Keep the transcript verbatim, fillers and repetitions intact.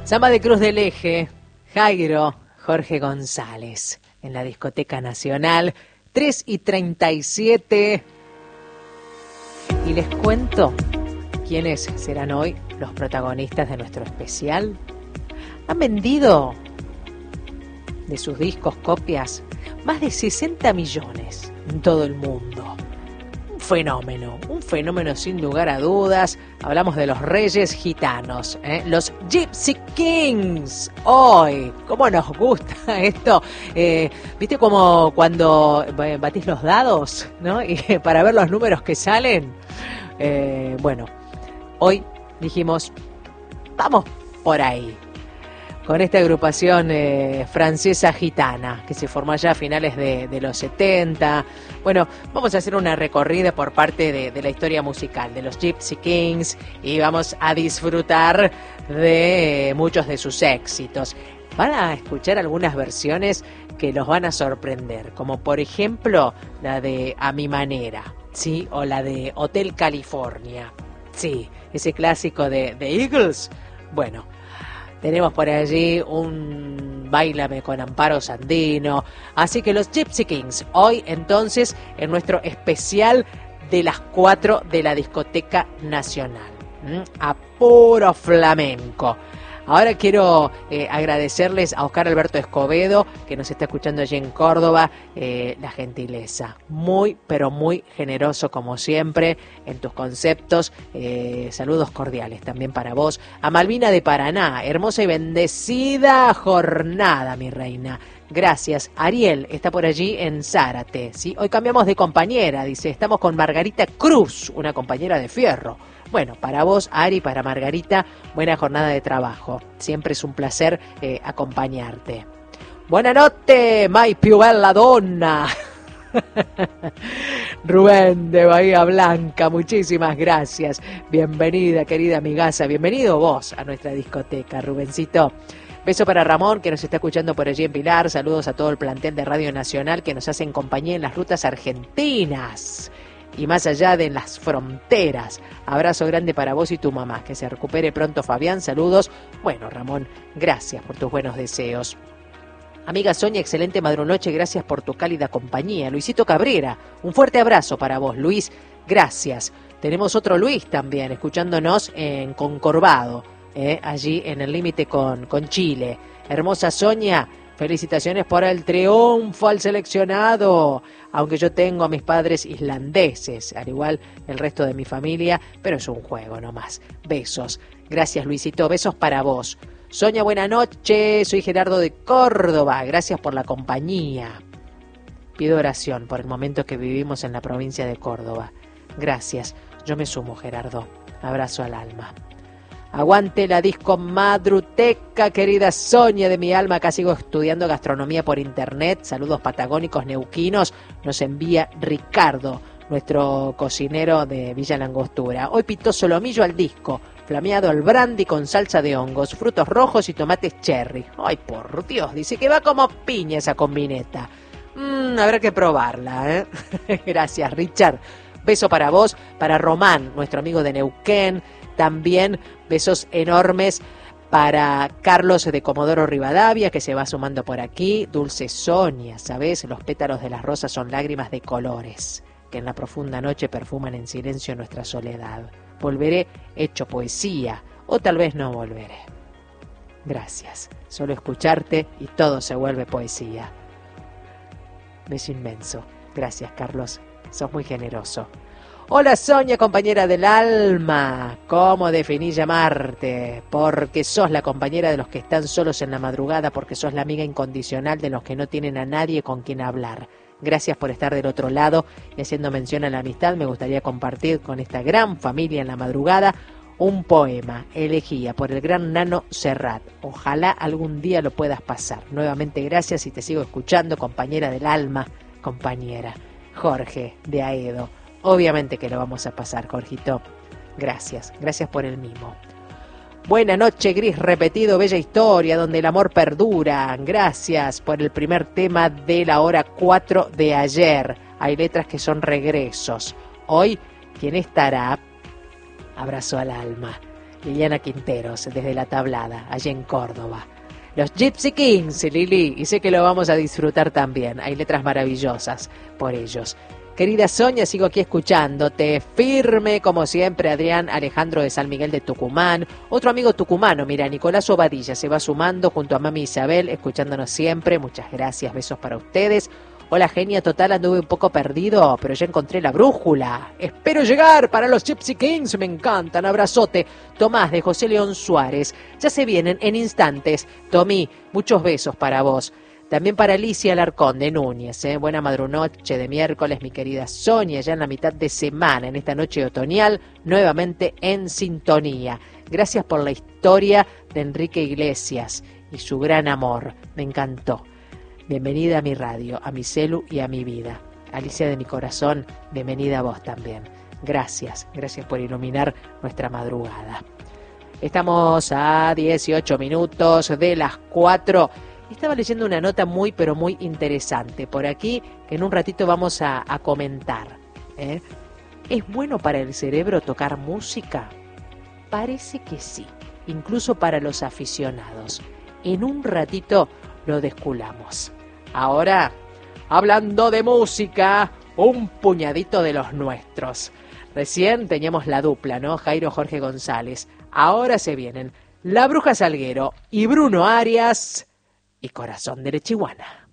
Samba de Cruz del Eje, Jairo, Jorge González, en la Discoteca Nacional, tres y treinta y siete. Y les cuento quiénes serán hoy los protagonistas de nuestro especial. Han vendido de sus discos copias más de sesenta millones en todo el mundo. Un fenómeno, un fenómeno sin lugar a dudas. Hablamos de los Reyes Gitanos, ¿eh? Los Gypsy Kings. Hoy, ¿cómo nos gusta esto? Eh, ¿Viste como cuando batís los dados, ¿no? Y para ver los números que salen. Eh, bueno, hoy dijimos, vamos por ahí, con esta agrupación eh, francesa gitana, que se formó ya a finales de, de los setenta. Bueno, vamos a hacer una recorrida por parte de, de la historia musical de los Gypsy Kings y vamos a disfrutar de eh, muchos de sus éxitos. Van a escuchar algunas versiones que los van a sorprender, como por ejemplo la de A Mi Manera, ¿sí? O la de Hotel California, sí, ese clásico de, de Eagles. Bueno, tenemos por allí un Báilame con Amparo Sandino. Así que los Gypsy Kings, hoy entonces en nuestro especial de las cuatro de la Discoteca Nacional. ¿Mm? A puro flamenco. Ahora quiero eh, agradecerles a Oscar Alberto Escobedo, que nos está escuchando allí en Córdoba, eh, la gentileza. Muy, pero muy generoso como siempre en tus conceptos. Eh, saludos cordiales también para vos. A Malvina de Paraná, hermosa y bendecida jornada, mi reina. Gracias. Ariel está por allí en Zárate, ¿sí? Hoy cambiamos de compañera, dice. Estamos con Margarita Cruz, una compañera de fierro. Bueno, para vos, Ari, para Margarita, buena jornada de trabajo. Siempre es un placer eh, acompañarte. Buenas noches, mai più bella donna. Rubén de Bahía Blanca, muchísimas gracias. Bienvenida, querida amigaza. Bienvenido vos a nuestra discoteca, Rubencito. Beso para Ramón, que nos está escuchando por allí en Pilar. Saludos a todo el plantel de Radio Nacional que nos hacen compañía en las rutas argentinas y más allá de las fronteras. Abrazo grande para vos y tu mamá. Que se recupere pronto, Fabián. Saludos. Bueno, Ramón, gracias por tus buenos deseos. Amiga Sonia, excelente madrunoche. Gracias por tu cálida compañía. Luisito Cabrera, un fuerte abrazo para vos, Luis. Gracias. Tenemos otro Luis también, escuchándonos en Concorvado, eh, allí en el límite con, con Chile. Hermosa Sonia, felicitaciones por el triunfo al seleccionado, aunque yo tengo a mis padres islandeses, al igual el resto de mi familia, pero es un juego nomás. Besos. Gracias, Luisito. Besos para vos. Sonia, buena noche. Soy Gerardo de Córdoba. Gracias por la compañía. Pido oración por el momento que vivimos en la provincia de Córdoba. Gracias. Yo me sumo, Gerardo. Abrazo al alma. Aguante la disco madruteca, querida Sonia de mi alma. Acá sigo estudiando gastronomía por internet. Saludos patagónicos neuquinos. Nos envía Ricardo, nuestro cocinero de Villa Langostura. Hoy pitó solomillo al disco, flameado al brandy con salsa de hongos, frutos rojos y tomates cherry. Ay, por Dios, dice que va como piña esa combineta. Mm, habrá que probarla, ¿eh? Gracias, Richard. Beso para vos, para Román, nuestro amigo de Neuquén. También besos enormes para Carlos de Comodoro Rivadavia, que se va sumando por aquí. Dulce Sonia, ¿sabes? Los pétalos de las rosas son lágrimas de colores, que en la profunda noche perfuman en silencio nuestra soledad. Volveré hecho poesía, o tal vez no volveré. Gracias. Solo escucharte y todo se vuelve poesía. Beso inmenso. Gracias, Carlos. Sos muy generoso. Hola Sonia, compañera del alma. ¿Cómo definí llamarte? Porque sos la compañera de los que están solos en la madrugada, porque sos la amiga incondicional de los que no tienen a nadie con quien hablar. Gracias por estar del otro lado y haciendo mención a la amistad. Me gustaría compartir con esta gran familia en la madrugada un poema, elegía por el gran Nano Serrat. Ojalá algún día lo puedas pasar. Nuevamente gracias y te sigo escuchando, compañera del alma, compañera. Jorge de Aedo. Obviamente que lo vamos a pasar, Jorgito. Gracias, gracias por el mimo. Buena noche, gris repetido, bella historia, donde el amor perdura. Gracias por el primer tema de la hora cuatro de ayer. Hay letras que son regresos. Hoy, ¿quién estará? Abrazo al alma. Liliana Quinteros, desde La Tablada, allí en Córdoba. Los Gypsy Kings, Lili, y sé que lo vamos a disfrutar también. Hay letras maravillosas por ellos. Querida Sonia, sigo aquí escuchándote, firme como siempre, Adrián Alejandro de San Miguel de Tucumán. Otro amigo tucumano, mira, Nicolás Obadilla, se va sumando junto a mami Isabel, escuchándonos siempre. Muchas gracias, besos para ustedes. Hola, genia total, anduve un poco perdido, pero ya encontré la brújula. Espero llegar para los Gypsy Kings, me encantan. Abrazote. Tomás de José León Suárez. Ya se vienen en instantes. Tomí, muchos besos para vos. También para Alicia Alarcón de Núñez. ¿eh? Buena madrunoche de miércoles, mi querida Sonia, ya en la mitad de semana, en esta noche otoñal, nuevamente en sintonía. Gracias por la historia de Enrique Iglesias y su gran amor. Me encantó. Bienvenida a mi radio, a mi celu y a mi vida. Alicia de mi corazón, bienvenida a vos también. Gracias, gracias por iluminar nuestra madrugada. Estamos a dieciocho minutos de las cuatro. Estaba leyendo una nota muy, pero muy interesante por aquí, que en un ratito vamos a, a comentar. ¿eh? ¿Es bueno para el cerebro tocar música? Parece que sí, incluso para los aficionados. En un ratito lo desculamos. Ahora, hablando de música, un puñadito de los nuestros. Recién teníamos la dupla, ¿no? Jairo Jorge González. Ahora se vienen La Bruja Salguero y Bruno Arias y Corazón de Lechiguana.